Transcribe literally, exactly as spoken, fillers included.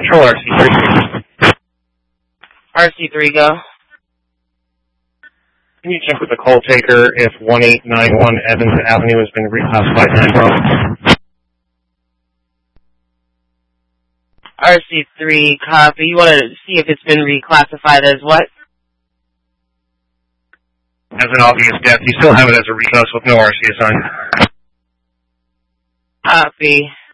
Control R C three. R C three, go. Can you check with the call taker if one eight nine one Evans Avenue has been reclassified to nine? R C three, copy. You want to see if it's been reclassified as what? As an obvious death. You still have it as a reclass with no R C assigned. Copy.